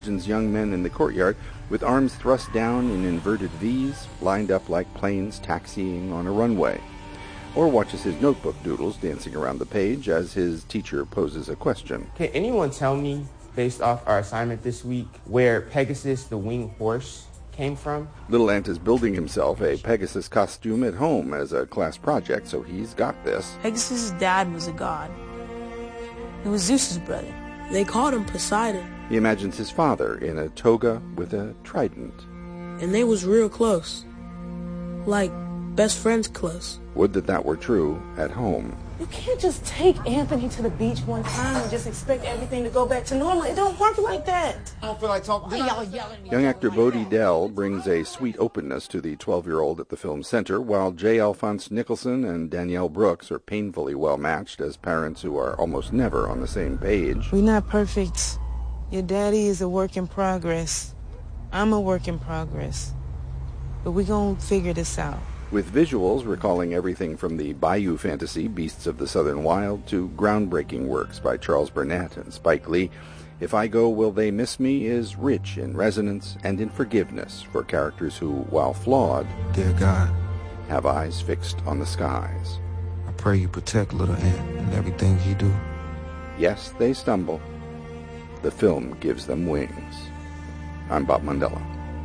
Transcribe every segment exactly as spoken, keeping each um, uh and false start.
young men in the courtyard with arms thrust down in inverted V's, lined up like planes taxiing on a runway. Or watches his notebook doodles dancing around the page as his teacher poses a question. Can anyone tell me, based off our assignment this week, where Pegasus the winged horse came from? Little Ant is building himself a Pegasus costume at home as a class project, so he's got this. Pegasus' dad was a god. He was Zeus's brother. They called him Poseidon. He imagines his father in a toga with a trident. And they was real close. Like, best friends close. Would that that were true at home. You can't just take Anthony to the beach one time and just expect everything to go back to normal. It don't work like that. I don't feel like talking. Why y'all yelling at me? Young actor Bodie Dell brings a sweet openness to the twelve-year-old at the film center, while J. Alphonse Nicholson and Danielle Brooks are painfully well-matched as parents who are almost never on the same page. We're not perfect. Your daddy is a work in progress. I'm a work in progress. But we're going to figure this out. With visuals recalling everything from the Bayou fantasy Beasts of the Southern Wild to groundbreaking works by Charles Burnett and Spike Lee, If I Go, Will They Miss Me is rich in resonance and in forgiveness for characters who, while flawed, Dear God, have eyes fixed on the skies. I pray you protect little Ant and everything he do. Yes, they stumble. The film gives them wings. I'm Bob Mandela.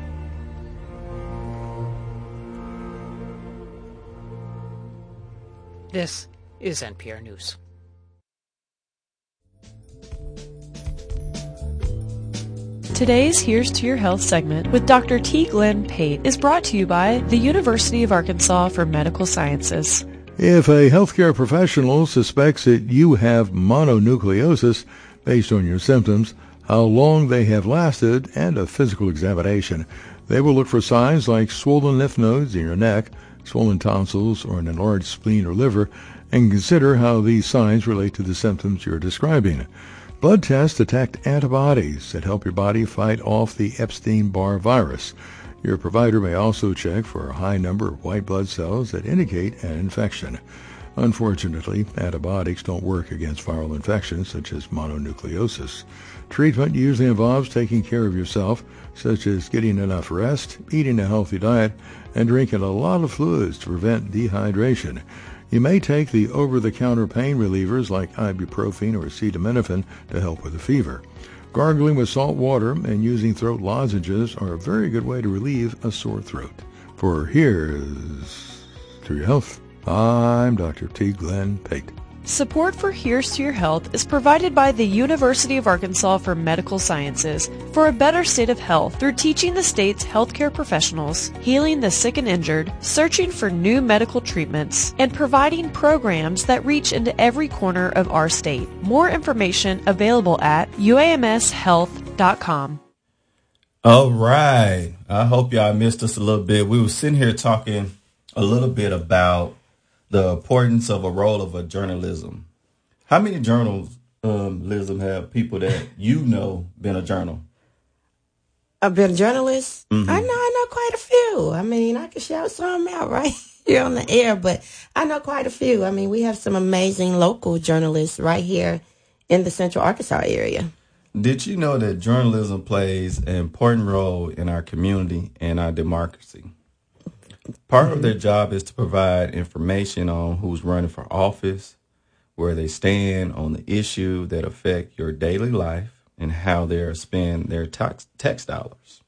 This is N P R News. Today's Here's to Your Health segment with Doctor T. Glenn Pate is brought to you by the University of Arkansas for Medical Sciences. If a healthcare professional suspects that you have mononucleosis based on your symptoms, how long they have lasted, and a physical examination, they will look for signs like swollen lymph nodes in your neck, swollen tonsils, or an enlarged spleen or liver, and consider how these signs relate to the symptoms you're describing. Blood tests detect antibodies that help your body fight off the Epstein-Barr virus. Your provider may also check for a high number of white blood cells that indicate an infection. Unfortunately, antibiotics don't work against viral infections such as mononucleosis. Treatment usually involves taking care of yourself, such as getting enough rest, eating a healthy diet, and drinking a lot of fluids to prevent dehydration. You may take the over-the-counter pain relievers like ibuprofen or acetaminophen to help with a fever. Gargling with salt water and using throat lozenges are a very good way to relieve a sore throat. For Here's to Your Health, I'm Doctor T. Glenn Pate. Support for Here's to Your Health is provided by the University of Arkansas for Medical Sciences for a better state of health through teaching the state's healthcare professionals, healing the sick and injured, searching for new medical treatments, and providing programs that reach into every corner of our state. More information available at U A M S health dot com. All right. I hope y'all missed us a little bit. We were sitting here talking a little bit about the importance of a role of a journalism. How many journalism have people that you know been a journal? I've been a journalist? Mm-hmm. I know, I know quite a few. I mean, I can shout some out right here on the air, but I know quite a few. I mean, we have some amazing local journalists right here in the Central Arkansas area. Did you know that journalism plays an important role in our community and our democracy? Part of their job is to provide information on who's running for office, where they stand on the issue that affect your daily life, and how they're spend their tax, tax dollars.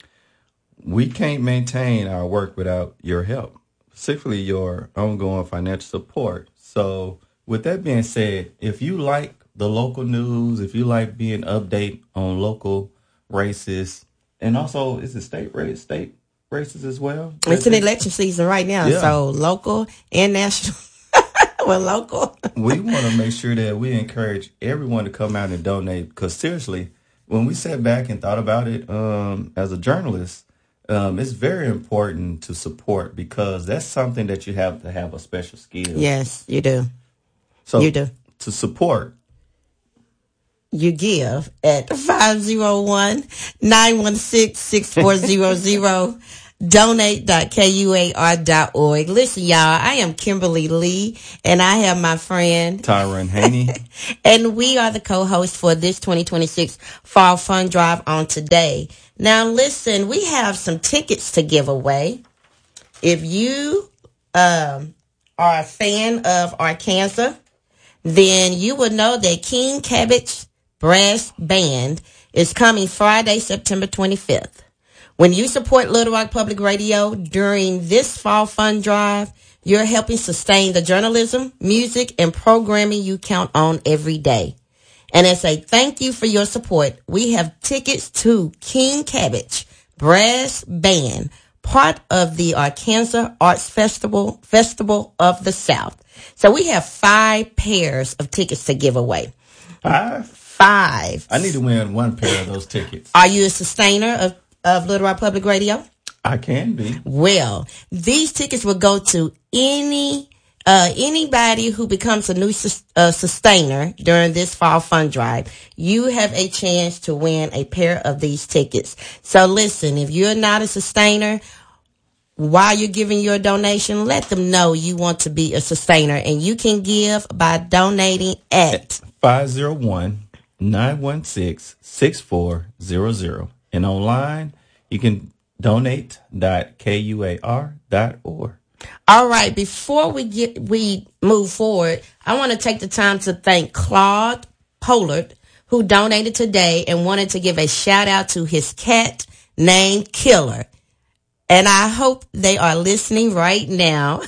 We can't maintain our work without your help, particularly your ongoing financial support. So with that being said, if you like the local news, if you like being update on local races, and also is it state race, state races as well? It's an election season right now, yeah. So local and national. Well, local. We want to make sure that we encourage everyone to come out and donate, because seriously, when we sat back and thought about it, um, as a journalist, um, it's very important to support, because that's something that you have to have a special skill. Yes, you do. So you do. To support, you give at five oh one, nine one six, six four zero zero. donate dot K U A R dot org. Listen, y'all, I am Kimberly Lee, and I have my friend Tyron Haney. And we are the co-hosts for this twenty twenty-six Fall Fun Drive on today. Now, listen, we have some tickets to give away. If you um, are a fan of Arkansas, then you will know that King Cabbage Brass Band is coming Friday, September twenty-fifth. When you support Little Rock Public Radio during this Fall Fun Drive, you're helping sustain the journalism, music, and programming you count on every day. And as a thank you for your support, we have tickets to King Cabbage Brass Band, part of the Arkansas Arts Festival, Festival of the South. So we have five pairs of tickets to give away. Five? Five. I need to win one pair of those tickets. Are you a sustainer of, of Little Rock Public Radio? I can be. Well, these tickets will go to any uh, anybody who becomes a new sus- uh, sustainer during this Fall Fun Drive. You have a chance to win a pair of these tickets. So listen, if you're not a sustainer, while you're giving your donation, let them know you want to be a sustainer, and you can give by donating at five oh one, nine one six, six four zero zero. And online, you can donate dot K U A R dot org. All right, before we get we move forward, I want to take the time to thank Claude Pollard, who donated today and wanted to give a shout out to his cat named Killer. And I hope they are listening right now.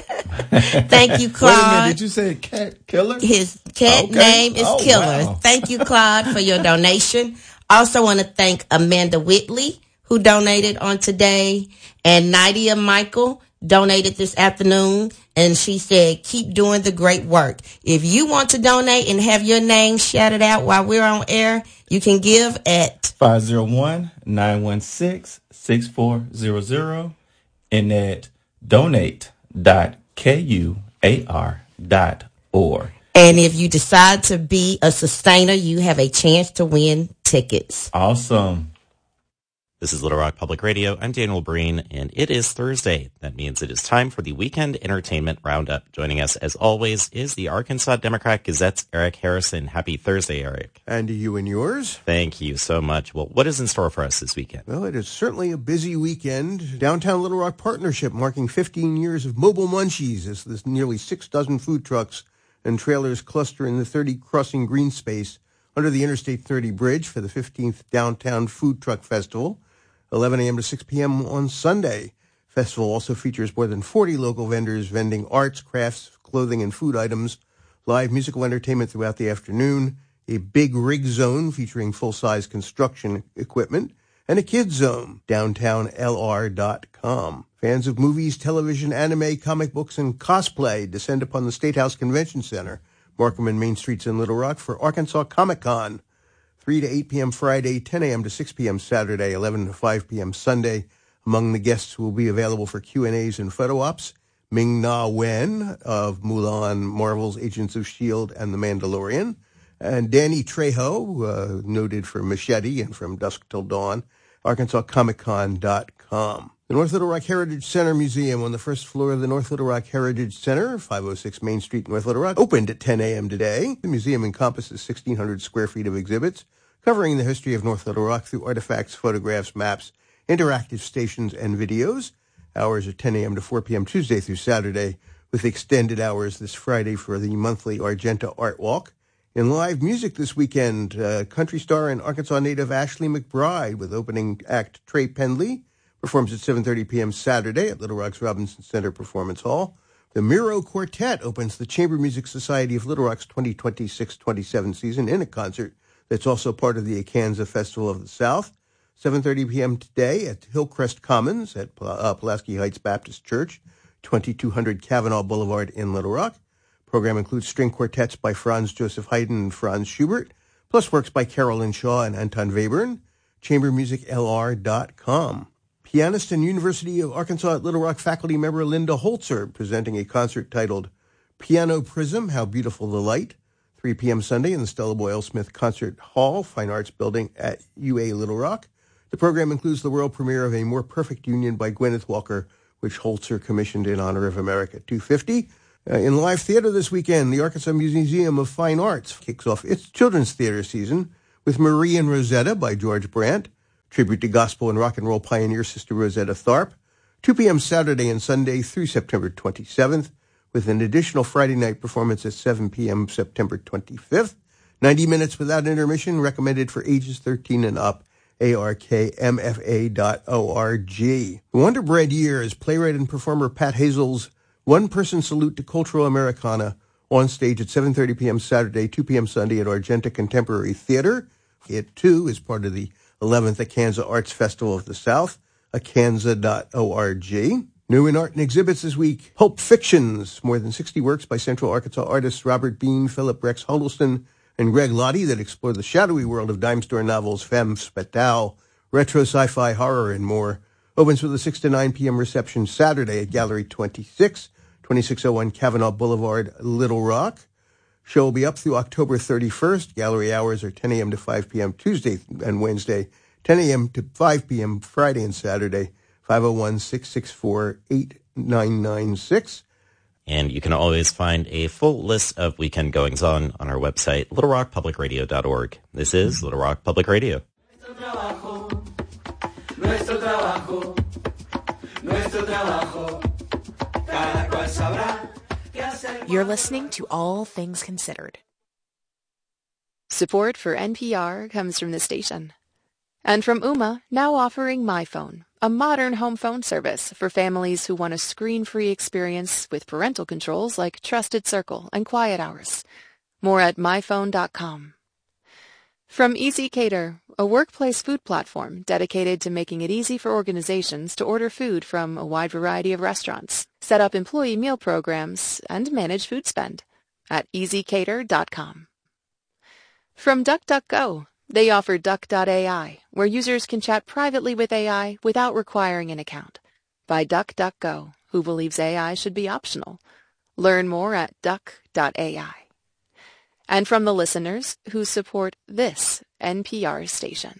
Thank you, Claude. Wait a minute, did you say cat killer? His cat Okay. name is Oh, Killer. wow. Thank you, Claude, for your donation. Also want to thank Amanda Whitley, who donated on today, and Nadia Michael donated this afternoon, and she said, keep doing the great work. If you want to donate and have your name shouted out while we're on air, you can give at five oh one, nine one six, six four zero zero and at donate dot K U A R dot org. And if you decide to be a sustainer, you have a chance to win tickets. Awesome. This is Little Rock Public Radio. I'm Daniel Breen, and it is Thursday. That means it is time for the Weekend Entertainment Roundup. Joining us, as always, is the Arkansas Democrat Gazette's Eric Harrison. Happy Thursday, Eric. And to you and yours. Thank you so much. Well, what is in store for us this weekend? Well, it is certainly a busy weekend. Downtown Little Rock Partnership marking fifteen years of Mobile Munchies as this nearly six dozen food trucks and trailers cluster in the thirty Crossing Green Space under the Interstate thirty Bridge for the fifteenth Downtown Food Truck Festival. eleven a.m. to six p.m. on Sunday. Festival also features more than forty local vendors vending arts, crafts, clothing, and food items, live musical entertainment throughout the afternoon, a big rig zone featuring full-size construction equipment, and a kids zone, downtown L R dot com. Fans of movies, television, anime, comic books, and cosplay descend upon the State House Convention Center, Markham and Main Streets in Little Rock for Arkansas Comic Con. three to eight p.m. Friday, ten a.m. to six p.m. Saturday, eleven to five p.m. Sunday. Among the guests who will be available for Q and A's and photo ops, Ming-Na Wen of Mulan, Marvel's Agents of S H I E L D, and The Mandalorian, and Danny Trejo, uh, noted for Machete and From Dusk Till Dawn, Arkansas Comic Con dot com. The North Little Rock Heritage Center Museum on the first floor of the North Little Rock Heritage Center, five oh six Main Street, North Little Rock, opened at ten a.m. today. The museum encompasses sixteen hundred square feet of exhibits, covering the history of North Little Rock through artifacts, photographs, maps, interactive stations, and videos. Hours are ten a.m. to four p.m. Tuesday through Saturday, with extended hours this Friday for the monthly Argenta Art Walk. In live music this weekend, uh, country star and Arkansas native Ashley McBride with opening act Trey Pendley performs at seven thirty p.m. Saturday at Little Rock's Robinson Center Performance Hall. The Miro Quartet opens the Chamber Music Society of Little Rock's twenty twenty-six twenty-seven season in a concert that's also part of the Arkansas Festival of the South. seven thirty p.m. today at Hillcrest Commons at uh, Pulaski Heights Baptist Church, twenty-two hundred Kavanaugh Boulevard in Little Rock. Program includes string quartets by Franz Joseph Haydn and Franz Schubert, plus works by Carolyn Shaw and Anton Webern. chamber music L R dot com. Pianist and University of Arkansas at Little Rock faculty member Linda Holzer presenting a concert titled Piano Prism, How Beautiful the Light, three p.m. Sunday in the Stella Boyle Smith Concert Hall, Fine Arts Building at U A Little Rock. The program includes the world premiere of A More Perfect Union by Gwyneth Walker, which Holzer commissioned in honor of America two fifty. Uh, in live theater this weekend, the Arkansas Museum of Fine Arts kicks off its children's theater season with Marie and Rosetta by George Brandt, tribute to gospel and rock and roll pioneer Sister Rosetta Tharpe, two p.m. Saturday and Sunday through September twenty-seventh, with an additional Friday night performance at seven p.m. September twenty-fifth. ninety minutes without intermission, recommended for ages thirteen and up. A R K M F A dot org. The Wonder Bread Year is playwright and performer Pat Hazel's one-person salute to cultural Americana on stage at seven thirty p.m. Saturday, two p.m. Sunday at Argenta Contemporary Theater. It, too, is part of the eleventh Akansa Arts Festival of the South, akansa dot org. New in art and exhibits this week, Pulp Fictions, more than sixty works by Central Arkansas artists Robert Bean, Philip Rex Huddleston, and Greg Lottie that explore the shadowy world of dime store novels, femme fatale, retro sci-fi horror, and more. Opens with a six to nine p.m. reception Saturday at Gallery twenty-six, twenty-six oh one Kavanaugh Boulevard, Little Rock. Show will be up through October thirty-first. Gallery hours are ten a.m. to five p.m. Tuesday and Wednesday, ten a.m. to five p.m. Friday and Saturday, five oh one, six six four, eight nine nine six. And you can always find a full list of weekend goings-on on our website, little rock public radio dot org. This is Little Rock Public Radio. Nuestro trabajo, nuestro trabajo, cada cual sabrá qué hacer. You're listening to All Things Considered. Support for N P R comes from the station. And from Ooma, now offering MyPhone, a modern home phone service for families who want a screen-free experience with parental controls like Trusted Circle and Quiet Hours. More at my phone dot com. From Easy Cater, a workplace food platform dedicated to making it easy for organizations to order food from a wide variety of restaurants, set up employee meal programs, and manage food spend at easy cater dot com. From DuckDuckGo, they offer duck dot A I, where users can chat privately with A I without requiring an account. By DuckDuckGo, who believes A I should be optional. Learn more at duck dot A I. And from the listeners who support this N P R station.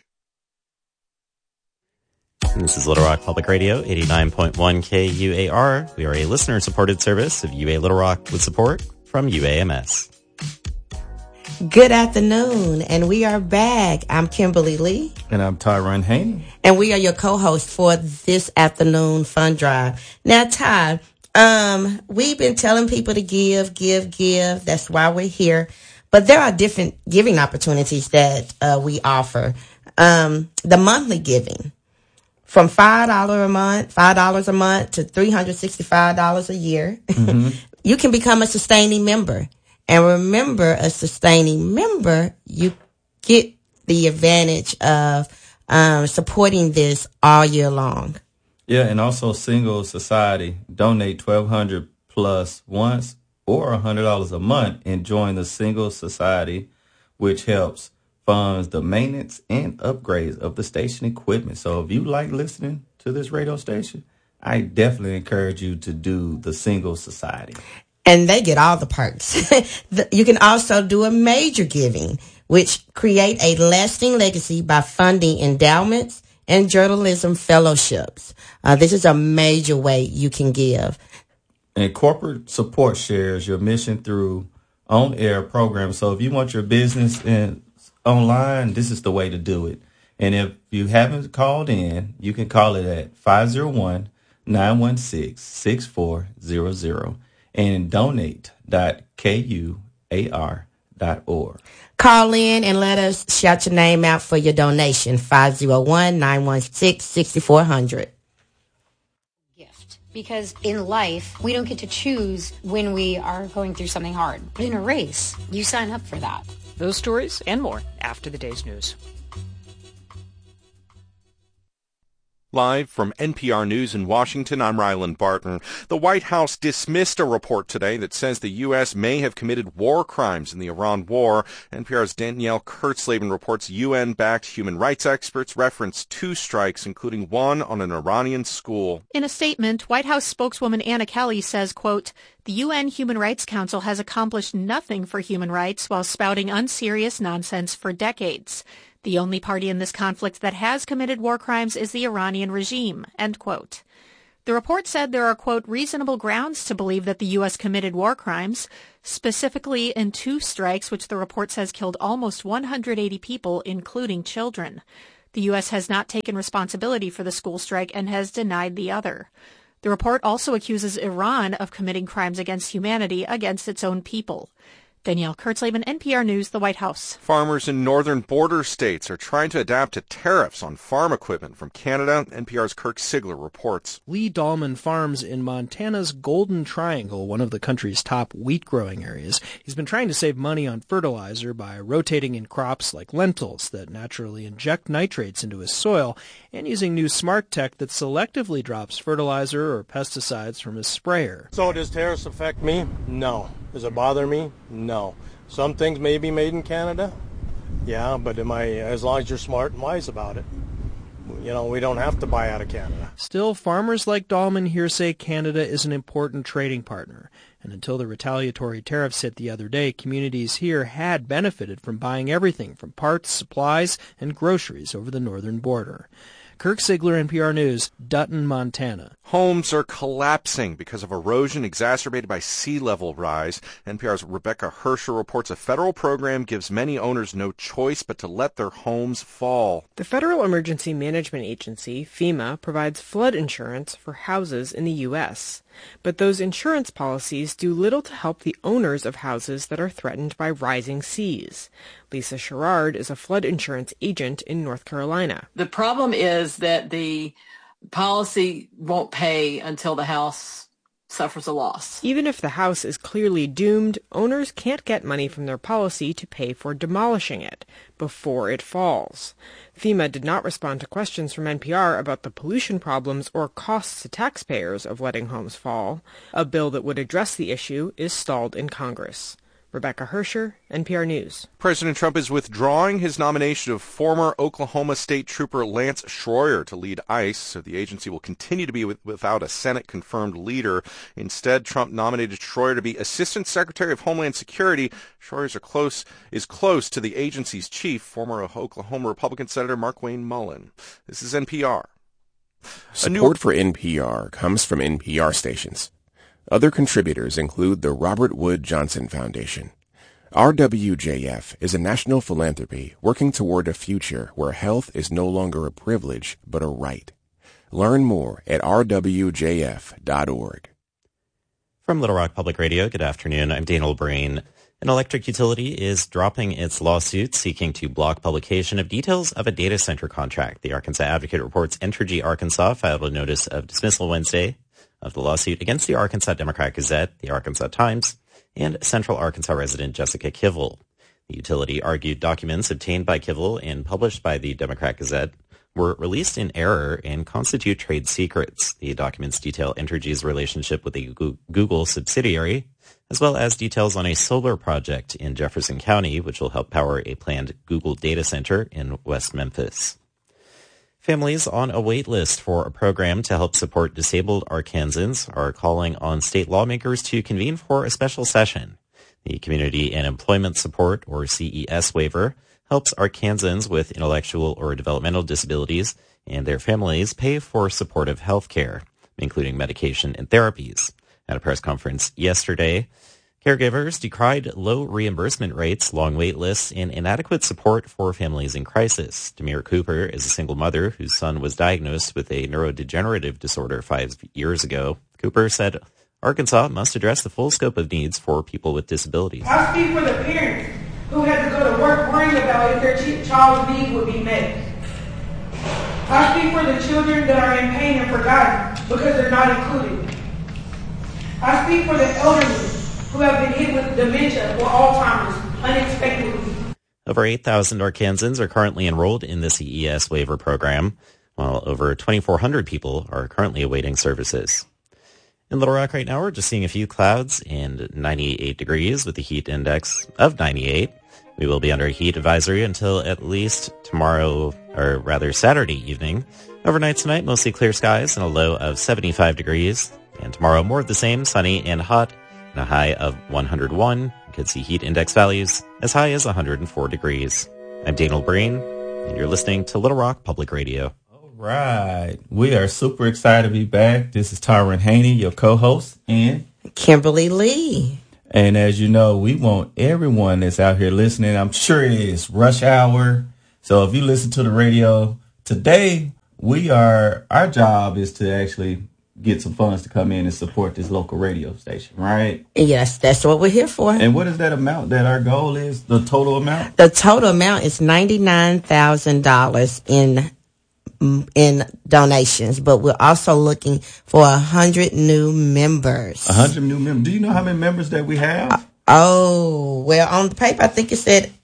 This is Little Rock Public Radio, eighty-nine point one K U A R. We are a listener-supported service of U A Little Rock with support from U A M S. Good afternoon, and we are back. I'm Kimberly Lee. And I'm Tyron Haney. And we are your co-hosts for this afternoon fun drive. Now, Ty, um, we've been telling people to give, give, give. That's why we're here. But there are different giving opportunities that uh, we offer. Um, the monthly giving, from five dollars a month, five dollars a month to three hundred sixty-five dollars a year. Mm-hmm. You can become a sustaining member. And remember, a sustaining member, you get the advantage of um, supporting this all year long. Yeah, and also Single Society. Donate twelve hundred dollars plus once or one hundred dollars a month and join the Single Society, which helps funds the maintenance and upgrades of the station equipment. So if you like listening to this radio station, I definitely encourage you to do the Single Society. And they get all the perks. You can also do a major giving, which create a lasting legacy by funding endowments and journalism fellowships. Uh, this is a major way you can give. And corporate support shares your mission through on-air programs. So if you want your business in online, this is the way to do it. And if you haven't called in, you can call it at five oh one, nine one six, six four zero zero. And donate dot K U A R dot org. Call in and let us shout your name out for your donation. five oh one, nine one six, six four zero zero. Gift. Because in life, we don't get to choose when we are going through something hard. But in a race, you sign up for that. Those stories and more after the day's news. Live from N P R News in Washington, I'm Ryland Barton. The White House dismissed a report today that says the U S may have committed war crimes in the Iran war. N P R's Danielle Kurtzleben reports U N-backed human rights experts referenced two strikes, including one on an Iranian school. In a statement, White House spokeswoman Anna Kelly says, quote, "The U N Human Rights Council has accomplished nothing for human rights while spouting unserious nonsense for decades. The only party in this conflict that has committed war crimes is the Iranian regime, end quote. The report said there are, quote, reasonable grounds to believe that the U S committed war crimes, specifically in two strikes, which the report says killed almost one hundred eighty people, including children. The U S has not taken responsibility for the school strike and has denied the other. The report also accuses Iran of committing crimes against humanity against its own people. Danielle Kurtzleben, N P R News, the White House. Farmers in northern border states are trying to adapt to tariffs on farm equipment from Canada. N P R's Kirk Sigler reports. Lee Dahlman farms in Montana's Golden Triangle, one of the country's top wheat-growing areas. He's been trying to save money on fertilizer by rotating in crops like lentils that naturally inject nitrates into his soil and using new smart tech that selectively drops fertilizer or pesticides from his sprayer. So does tariffs affect me? No. Does it bother me? No. Some things may be made in Canada. Yeah, but am I, as long as you're smart and wise about it, you know, we don't have to buy out of Canada. Still, farmers like Dahlman here say Canada is an important trading partner. And until the retaliatory tariffs hit the other day, communities here had benefited from buying everything from parts, supplies, and groceries over the northern border. Kirk Sigler, N P R News, Dutton, Montana. Homes are collapsing because of erosion exacerbated by sea level rise. N P R's Rebecca Hersher reports a federal program gives many owners no choice but to let their homes fall. The Federal Emergency Management Agency, FEMA, provides flood insurance for houses in the U S But those insurance policies do little to help the owners of houses that are threatened by rising seas. Lisa Sherrard is a flood insurance agent in North Carolina. The problem is that the policy won't pay until the house suffers a loss. Even if the house is clearly doomed, owners can't get money from their policy to pay for demolishing it before it falls. FEMA did not respond to questions from N P R about the pollution problems or costs to taxpayers of letting homes fall. A bill that would address the issue is stalled in Congress. Rebecca Hersher, N P R News. President Trump is withdrawing his nomination of former Oklahoma State Trooper Lance Schroyer to lead ICE, so the agency will continue to be with, without a Senate-confirmed leader. Instead, Trump nominated Schroyer to be Assistant Secretary of Homeland Security. Schroyer are close, is close to the agency's chief, former Oklahoma Republican Senator Markwayne Mullin. This is N P R. Support new... for N P R comes from N P R stations. Other contributors include the Robert Wood Johnson Foundation. R W J F is a national philanthropy working toward a future where health is no longer a privilege but a right. Learn more at r w j f dot org. From Little Rock Public Radio, good afternoon. I'm Daniel Breen. An electric utility is dropping its lawsuit seeking to block publication of details of a data center contract. The Arkansas Advocate reports Entergy Arkansas filed a notice of dismissal Wednesday of the lawsuit against the Arkansas Democrat-Gazette, the Arkansas Times, and Central Arkansas resident Jessica Kivel. The utility argued documents obtained by Kivel and published by the Democrat-Gazette were released in error and constitute trade secrets. The documents detail Entergy's relationship with a Google subsidiary, as well as details on a solar project in Jefferson County, which will help power a planned Google data center in West Memphis. Families on a wait list for a program to help support disabled Arkansans are calling on state lawmakers to convene for a special session. The Community and Employment Support, or C E S waiver, helps Arkansans with intellectual or developmental disabilities and their families pay for supportive health care, including medication and therapies. At a press conference yesterday, caregivers decried low reimbursement rates, long wait lists, and inadequate support for families in crisis. Demir Cooper is a single mother whose son was diagnosed with a neurodegenerative disorder five years ago. Cooper said Arkansas must address the full scope of needs for people with disabilities. I speak for the parents who had to go to work worrying about if their ch- child's needs would be met. I speak for the children that are in pain and forgotten because they're not included. I speak for the elderly who have been hit with dementia or Alzheimer's unexpectedly. Over eight thousand Arkansans are currently enrolled in the C E S waiver program, while over twenty-four hundred people are currently awaiting services. In Little Rock right now, we're just seeing a few clouds and ninety-eight degrees with a heat index of ninety-eight. We will be under a heat advisory until at least tomorrow, or rather Saturday evening. Overnight tonight, mostly clear skies and a low of seventy-five degrees. And tomorrow, more of the same, sunny and hot, and a high of one hundred one. You could see heat index values as high as one hundred four degrees. I'm Daniel Breen, and you're listening to Little Rock Public Radio. Right. We are super excited to be back. This is Tyron Haney, your co-host, and Kimberly Lee. And as you know, we want everyone that's out here listening. I'm sure it is rush hour. So if you listen to the radio today, we are, our job is to actually get some funds to come in and support this local radio station, right? Yes, that's what we're here for. And what is that amount that our goal is, the total amount? The total amount is ninety-nine thousand dollars in in donations, but we're also looking for a hundred new members. A hundred new members. Do you know how many members that we have? Uh, oh, well, on the paper, I think it said,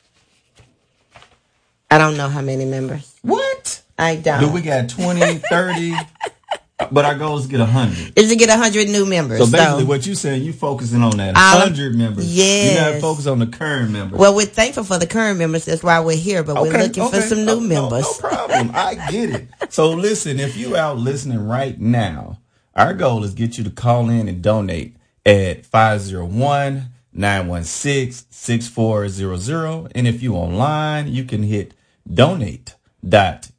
I don't know how many members. What? I don't. Do we got twenty, thirty? But our goal is to get a hundred. Is to get a hundred new members. So basically, so, what you're saying, you focusing on that hundred members. Yes. You're not focused on the current members. Well, we're thankful for the current members. That's why we're here. But okay, we're looking okay. for some new no, members. No, no problem. I get it. So listen, if you out listening right now, our goal is get you to call in and donate at five oh one, nine one six, six four zero zero. And if you online, you can hit donate dot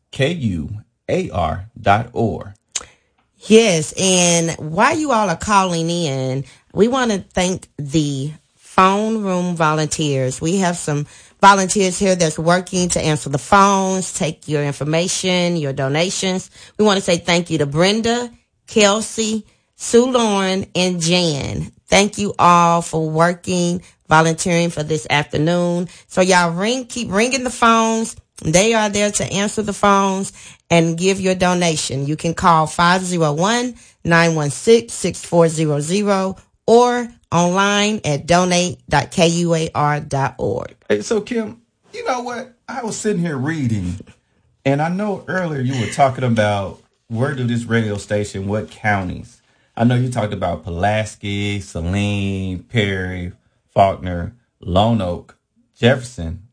kuar dot org. Yes, and while you all are calling in, we want to thank the phone room volunteers. We have some volunteers here that's working to answer the phones, take your information, your donations. We want to say thank you to Brenda, Kelsey, Sue Lauren, and Jan. Thank you all for working, volunteering for this afternoon. So y'all ring, keep ringing the phones. They are there to answer the phones and give your donation. You can call five oh one, nine one six, six four zero zero or online at donate dot kuar dot org. Hey, so Kim, you know what? I was sitting here reading, and I know earlier you were talking about where do this radio station, what counties. I know you talked about Pulaski, Saline, Perry, Faulkner, Lone Oak, Jefferson,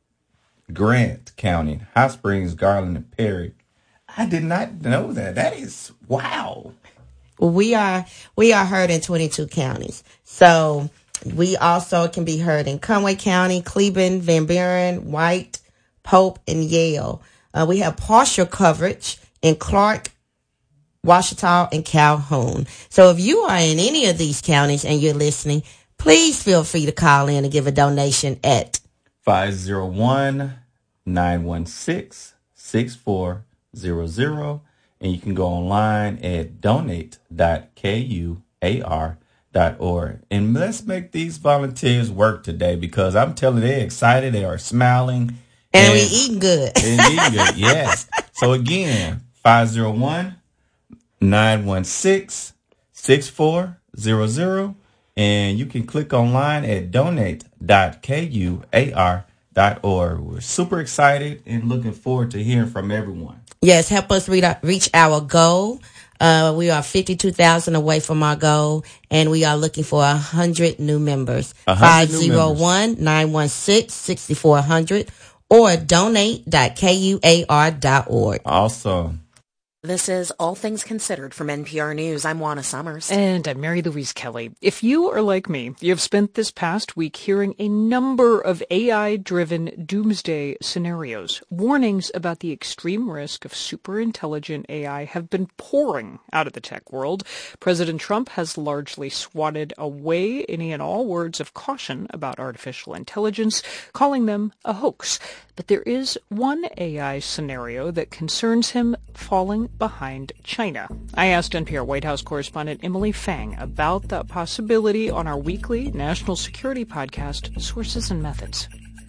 Grant County, Hot Springs, Garland, and Perry. I did not know that. That is wow. We are we are heard in twenty-two counties. So we also can be heard in Conway County, Cleveland, Van Buren, White, Pope, and Yale. Uh, we have partial coverage in Clark, Ouachita, and Calhoun. So if you are in any of these counties and you're listening, please feel free to call in and give a donation at five oh one, nine one six, six four zero zero. And you can go online at donate dot kuar dot org. And let's make these volunteers work today, because I'm telling you, they're excited. They are smiling. And, and we eating good. And eating good, yes. So again, five oh one, nine one six, six four zero zero. And you can click online at donate dot kuar dot org. We're super excited and looking forward to hearing from everyone. Yes, help us reach our goal. Uh, we are fifty-two thousand away from our goal, and we are looking for one hundred new members. five oh one, nine one six, six four zero zero or donate dot kuar dot org. Awesome. This is All Things Considered from N P R News. I'm Juana Summers. And I'm Mary Louise Kelly. If you are like me, you have spent this past week hearing a number of A I-driven doomsday scenarios. Warnings about the extreme risk of superintelligent A I have been pouring out of the tech world. President Trump has largely swatted away any and all words of caution about artificial intelligence, calling them a hoax. But there is one A I scenario that concerns him falling behind China. I asked N P R White House correspondent Emily Fang about that possibility on our weekly national security podcast, Sources and Methods.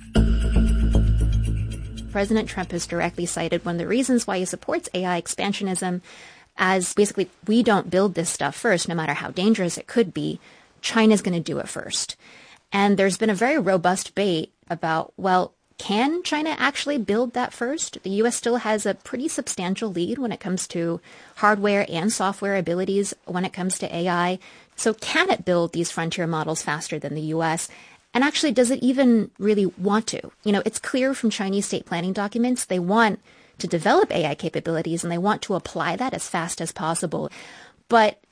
President Trump has directly cited one of the reasons why he supports A I expansionism as basically, we don't build this stuff first, no matter how dangerous it could be. China's going to do it first. And there's been a very robust debate about, well, can China actually build that first? The U S still has a pretty substantial lead when it comes to hardware and software abilities when it comes to A I. So can it build these frontier models faster than the U S? And actually, does it even really want to? You know, it's clear from Chinese state planning documents, they want to develop A I capabilities and they want to apply that as fast as possible. But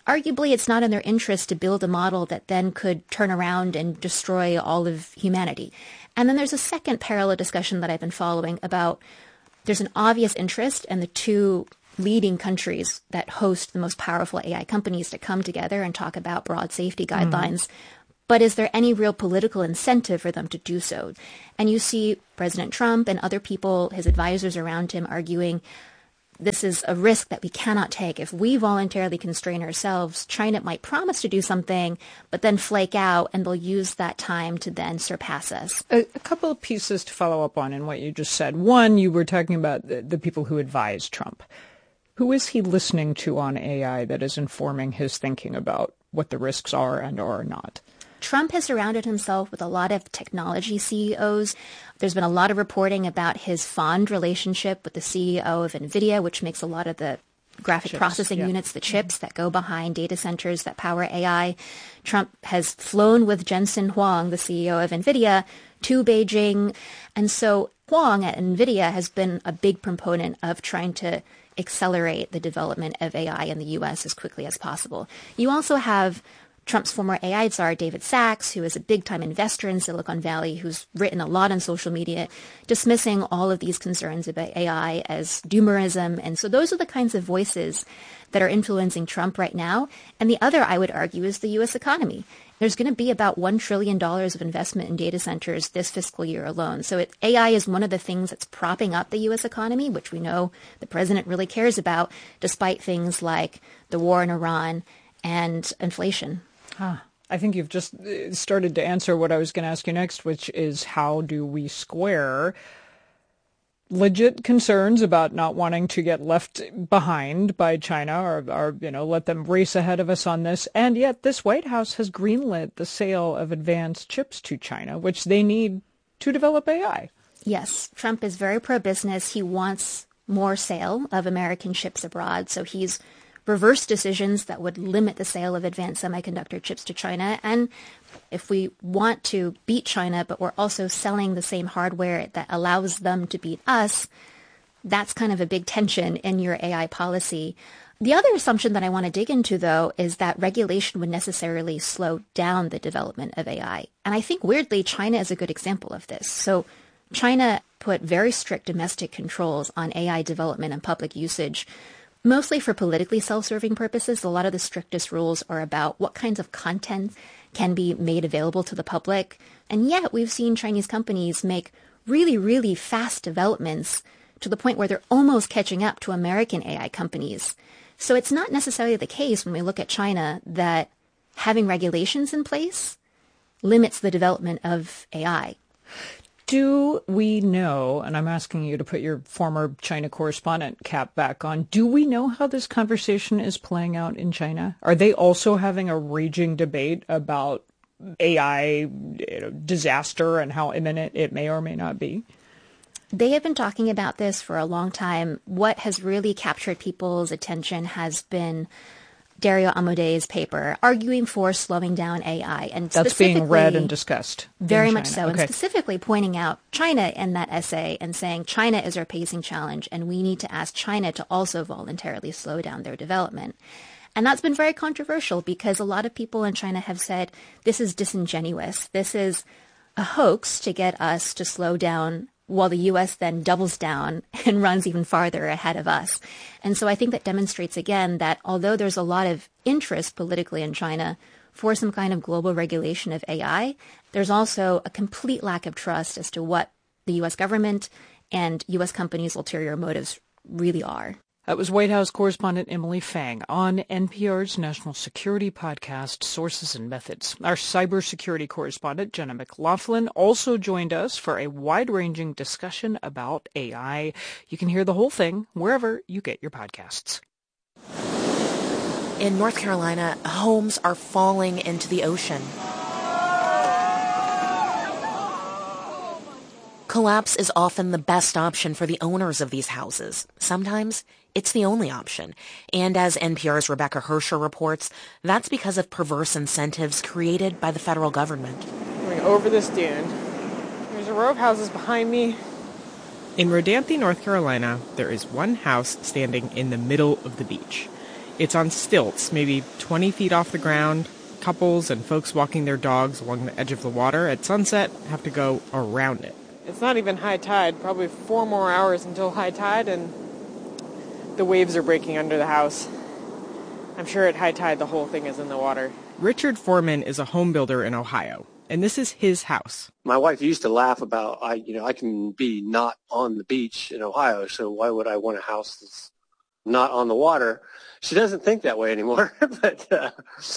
arguably it's not in their interest to build a model that then could turn around and destroy all of humanity. And then there's a second parallel discussion that I've been following about there's an obvious interest in the two leading countries that host the most powerful A I companies to come together and talk about broad safety guidelines. Mm-hmm. But is there any real political incentive for them to do so? And you see President Trump and other people, his advisors around him, arguing this is a risk that we cannot take. If we voluntarily constrain ourselves, China might promise to do something, but then flake out, and they'll use that time to then surpass us. A, a couple of pieces to follow up on in what you just said. One, you were talking about the, the people who advise Trump. Who is he listening to on A I that is informing his thinking about what the risks are and are not? Trump has surrounded himself with a lot of technology C E Os. There's been a lot of reporting about his fond relationship with the C E O of NVIDIA, which makes a lot of the graphic chips, processing yeah. units, the chips that go behind data centers that power A I. Trump has flown with Jensen Huang, the C E O of NVIDIA, to Beijing. And so Huang at NVIDIA has been a big proponent of trying to accelerate the development of A I in the U S as quickly as possible. You also have Trump's former A I czar, David Sachs, who is a big-time investor in Silicon Valley, who's written a lot on social media, dismissing all of these concerns about A I as doomerism. And so those are the kinds of voices that are influencing Trump right now. And the other, I would argue, is the U S economy. There's going to be about one trillion dollars of investment in data centers this fiscal year alone. So it, A I is one of the things that's propping up the U S economy, which we know the president really cares about, despite things like the war in Iran and inflation. Ah, I think you've just started to answer what I was going to ask you next, which is how do we square legit concerns about not wanting to get left behind by China or, or, you know, let them race ahead of us on this. And yet this White House has greenlit the sale of advanced chips to China, which they need to develop A I. Yes, Trump is very pro-business. He wants more sale of American chips abroad. So he's reverse decisions that would limit the sale of advanced semiconductor chips to China. And if we want to beat China, but we're also selling the same hardware that allows them to beat us, that's kind of a big tension in your A I policy. The other assumption that I want to dig into, though, is that regulation would necessarily slow down the development of A I. And I think, weirdly, China is a good example of this. So China put very strict domestic controls on A I development and public usage, mostly for politically self-serving purposes. A lot of the strictest rules are about what kinds of content can be made available to the public. And yet we've seen Chinese companies make really, really fast developments to the point where they're almost catching up to American A I companies. So it's not necessarily the case when we look at China that having regulations in place limits the development of A I. Do we know, and I'm asking you to put your former China correspondent cap back on, do we know how this conversation is playing out in China? Are they also having a raging debate about A I, you know, disaster and how imminent it may or may not be? They have been talking about this for a long time. What has really captured people's attention has been Dario Amodei's paper arguing for slowing down A I. And that's being read and discussed. Very much so. Okay. And specifically pointing out China in that essay and saying China is our pacing challenge and we need to ask China to also voluntarily slow down their development. And that's been very controversial because a lot of people in China have said this is disingenuous. This is a hoax to get us to slow down, while the U S then doubles down and runs even farther ahead of us. And so I think that demonstrates again that although there's a lot of interest politically in China for some kind of global regulation of A I, there's also a complete lack of trust as to what the U S government and U S companies' ulterior motives really are. That was White House correspondent Emily Fang on N P R's national security podcast, Sources and Methods. Our cybersecurity correspondent, Jenna McLaughlin, also joined us for a wide-ranging discussion about A I. You can hear the whole thing wherever you get your podcasts. In North Carolina, homes are falling into the ocean. Collapse is often the best option for the owners of these houses. Sometimes it's the only option. And as N P R's Rebecca Hersher reports, that's because of perverse incentives created by the federal government. Going over this dune. There's a row of houses behind me. In Rodanthe, North Carolina, there is one house standing in the middle of the beach. It's on stilts, maybe twenty feet off the ground. Couples and folks walking their dogs along the edge of the water at sunset have to go around it. It's not even high tide, probably four more hours until high tide, and the waves are breaking under the house. I'm sure at high tide the whole thing is in the water. Richard Foreman is a home builder in Ohio, and this is his house. My wife used to laugh about, I, you know, I can be not on the beach in Ohio, so why would I want a house that's not on the water? She doesn't think that way anymore. but uh...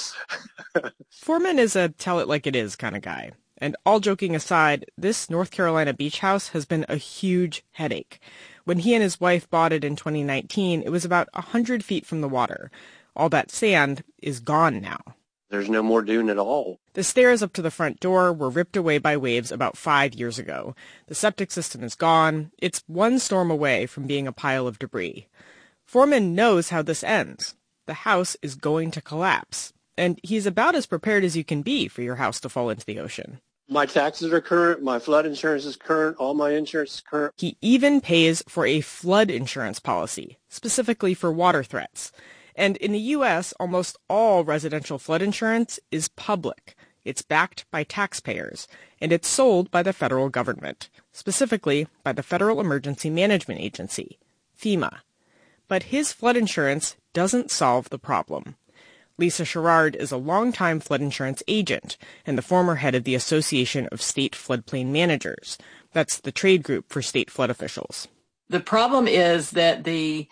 Foreman is a tell-it-like-it-is kind of guy. And all joking aside, this North Carolina beach house has been a huge headache. When he and his wife bought it in twenty nineteen, it was about one hundred feet from the water. All that sand is gone now. There's no more dune at all. The stairs up to the front door were ripped away by waves about five years ago. The septic system is gone. It's one storm away from being a pile of debris. Foreman knows how this ends. The house is going to collapse. And he's about as prepared as you can be for your house to fall into the ocean. My taxes are current. My flood insurance is current. All my insurance is current. He even pays for a flood insurance policy, specifically for water threats. And in the U S, almost all residential flood insurance is public. It's backed by taxpayers, and it's sold by the federal government, specifically by the Federal Emergency Management Agency, FEMA. But his flood insurance doesn't solve the problem. Lisa Sherrard is a longtime flood insurance agent and the former head of the Association of State Floodplain Managers. That's the trade group for state flood officials. The problem is that the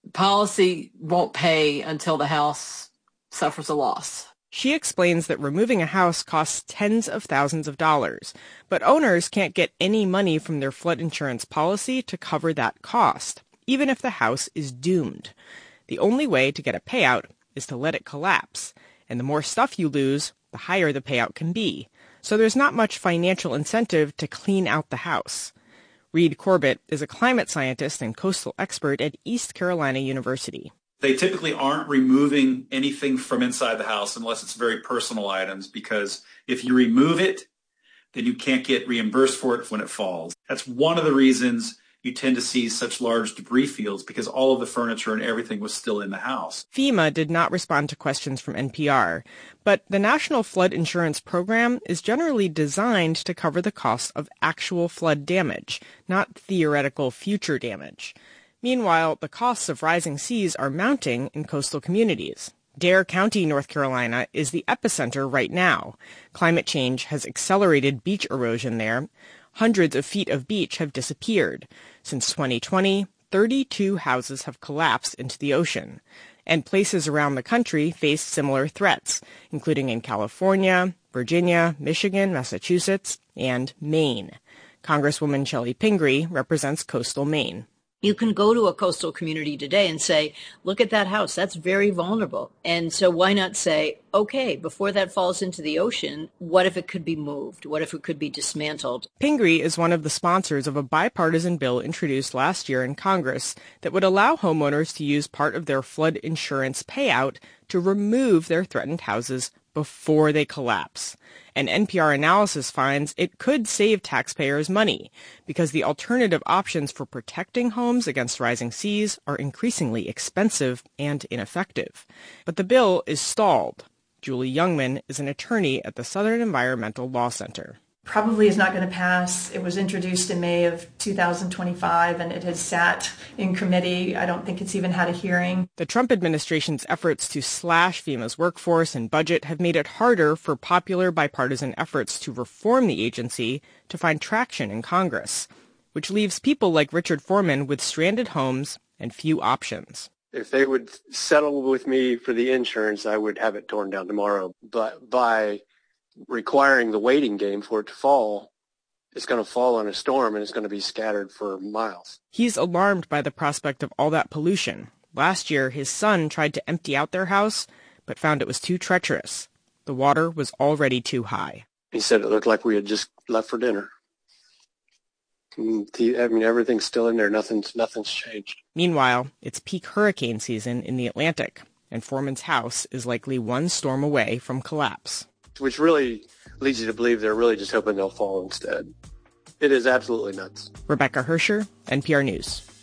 policy won't pay until the house suffers a loss. She explains that removing a house costs tens of thousands of dollars, but owners can't get any money from their flood insurance policy to cover that cost, even if the house is doomed. The only way to get a payout is to let it collapse, and the more stuff you lose, the higher the payout can be. So there's not much financial incentive to clean out the house. Reed Corbett is a climate scientist and coastal expert at East Carolina University. They typically aren't removing anything from inside the house unless it's very personal items, because if you remove it, then you can't get reimbursed for it when it falls. That's one of the reasons you tend to see such large debris fields, because all of the furniture and everything was still in the house. FEMA did not respond to questions from N P R, but the National Flood Insurance Program is generally designed to cover the costs of actual flood damage, not theoretical future damage. Meanwhile, the costs of rising seas are mounting in coastal communities. Dare County, North Carolina, is the epicenter right now. Climate change has accelerated beach erosion there. Hundreds of feet of beach have disappeared. Since twenty twenty, thirty-two houses have collapsed into the ocean. And places around the country face similar threats, including in California, Virginia, Michigan, Massachusetts, and Maine. Congresswoman Shelley Pingree represents coastal Maine. You can go to a coastal community today and say, look at that house, that's very vulnerable. And so why not say, okay, before that falls into the ocean, what if it could be moved? What if it could be dismantled? Pingree is one of the sponsors of a bipartisan bill introduced last year in Congress that would allow homeowners to use part of their flood insurance payout to remove their threatened houses before they collapse. And N P R analysis finds it could save taxpayers money because the alternative options for protecting homes against rising seas are increasingly expensive and ineffective. But the bill is stalled. Julie Youngman is an attorney at the Southern Environmental Law Center. Probably is not going to pass. It was introduced in May of two thousand twenty-five, and it has sat in committee. I don't think it's even had a hearing. The Trump administration's efforts to slash FEMA's workforce and budget have made it harder for popular bipartisan efforts to reform the agency to find traction in Congress, which leaves people like Richard Foreman with stranded homes and few options. If they would settle with me for the insurance, I would have it torn down tomorrow. But by requiring the waiting game for it to fall, it's going to fall on a storm and it's going to be scattered for miles. He's alarmed by the prospect of all that pollution. Last year, his son tried to empty out their house, but found it was too treacherous. The water was already too high. He said it looked like we had just left for dinner. I mean, everything's still in there. Nothing's, nothing's changed. Meanwhile, it's peak hurricane season in the Atlantic, and Foreman's house is likely one storm away from collapse. Which really leads you to believe they're really just hoping they'll fall instead. It is absolutely nuts. Rebecca Hersher, N P R News.